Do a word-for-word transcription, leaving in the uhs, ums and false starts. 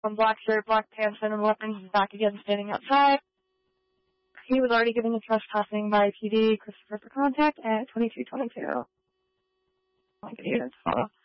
on black shirt, black pants, and weapons is back again standing outside. He was already given the trespassing by P D, Christopher for contact at twenty-two twenty-two. Like,